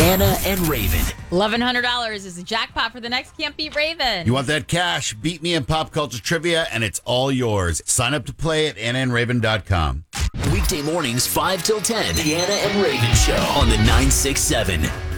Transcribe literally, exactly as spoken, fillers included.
Anna and Raven. eleven hundred dollars is the jackpot for the next Can't Beat Raven. You want that cash? Beat me in pop culture trivia, and it's all yours. Sign up to play at anna and raven dot com. Weekday mornings, five till ten. The Anna and Raven Show on the nine six seven.